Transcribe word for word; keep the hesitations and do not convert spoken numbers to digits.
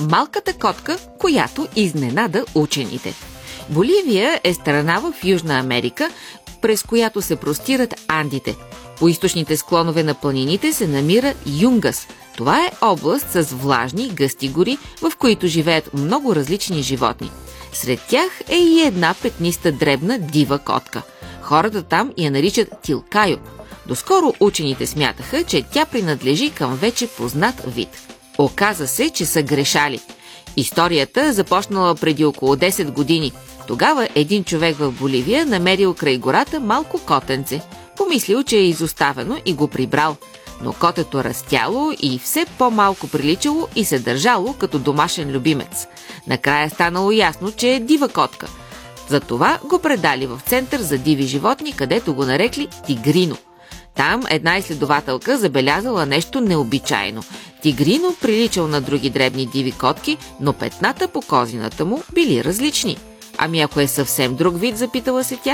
малката котка, която изненада учените. Боливия е страна в Южна Америка, през която се простират Андите. По източните склонове на планините се намира Юнгас. Това е област с влажни, гъсти гори, в които живеят много различни животни. Сред тях е и една петниста дребна дива котка. Хората там я наричат тилкайо. Доскоро учените смятаха, че тя принадлежи към вече познат вид. Оказа се, че са грешали. Историята започнала преди около десет години. Тогава един човек в Боливия намерил край гората малко котенце. Помислил, че е изоставено и го прибрал. Но котето растяло и все по-малко приличало и се държало като домашен любимец. Накрая станало ясно, че е дива котка. Затова го предали в център за диви животни, където го нарекли Тигрино. Там една изследователка забелязала нещо необичайно. Тигрино приличал на други дребни диви котки, но петната по козината му били различни. Ами ако е съвсем друг вид, запитала се тя?